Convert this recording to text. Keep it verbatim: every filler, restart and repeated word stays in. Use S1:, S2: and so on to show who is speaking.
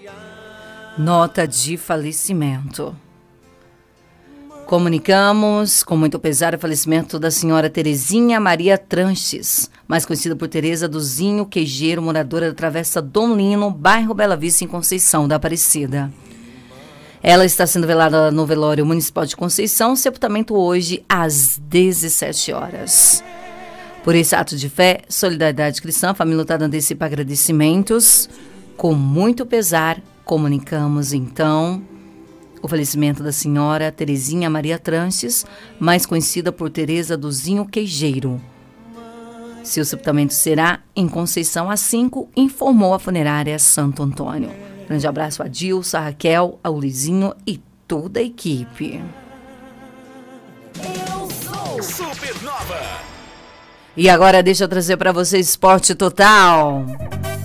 S1: Nota de falecimento. Comunicamos com muito pesar o falecimento da senhora Terezinha Maria Tranches, mais conhecida por Tereza do Zinho Queijeiro, moradora da Travessa Dom Lino, bairro Bela Vista, em Conceição da Aparecida. Ela está sendo velada no velório municipal de Conceição, sepultamento hoje às dezessete horas. Por esse ato de fé, solidariedade cristã, a família está dando esse agradecimentos. Com muito pesar, comunicamos então o falecimento da senhora Terezinha Maria Tranches, mais conhecida por Tereza do Zinho Queijeiro. Seu sepultamento será em Conceição às cinco, informou a funerária Santo Antônio. Grande abraço a Dilsa, a Raquel, ao Luizinho e toda a equipe.
S2: Eu sou Supernova.
S1: E agora deixa eu trazer para vocês Esporte Total.